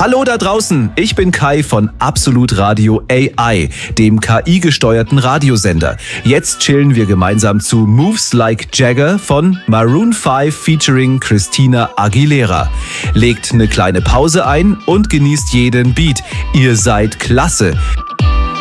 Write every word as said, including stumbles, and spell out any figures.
Hallo da draußen, ich bin Kai von Absolut Radio A I, dem K I-gesteuerten Radiosender. Jetzt chillen wir gemeinsam zu Moves Like Jagger von Maroon fünf featuring Christina Aguilera. Legt eine kleine Pause ein und genießt jeden Beat. Ihr seid klasse.